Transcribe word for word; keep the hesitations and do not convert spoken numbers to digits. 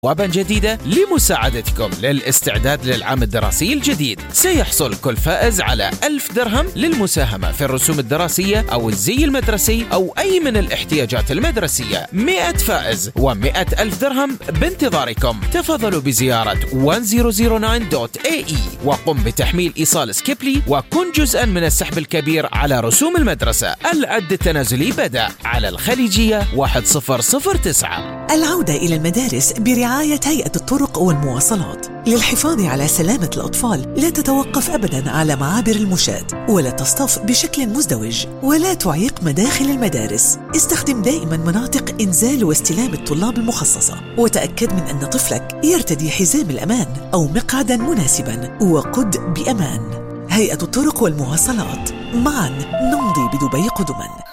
بوابة جديدة لمساعدتكم للاستعداد للعام الدراسي الجديد. سيحصل كل فائز على ألف درهم للمساهمة في الرسوم الدراسية أو الزي المدرسي أو أي من الاحتياجات المدرسية. مئة فائز ومئة ألف درهم بانتظاركم. تفضلوا بزيارة ألف وتسعة دوت إيه إي وقم بتحميل إيصال سكيبلي وكن جزءا من السحب الكبير على رسوم المدرسة. العد التنازلي بدأ على الخليجية واحد صفر صفر تسعة. العودة إلى المدارس برعاية هيئة الطرق والمواصلات. للحفاظ على سلامة الأطفال لا تتوقف أبداً على معابر المشاة، ولا تصطف بشكل مزدوج، ولا تعيق مداخل المدارس. استخدم دائماً مناطق إنزال واستلام الطلاب المخصصة، وتأكد من أن طفلك يرتدي حزام الأمان أو مقعداً مناسباً، وقد بأمان. هيئة الطرق والمواصلات، معاً نمضي بدبي قدماً.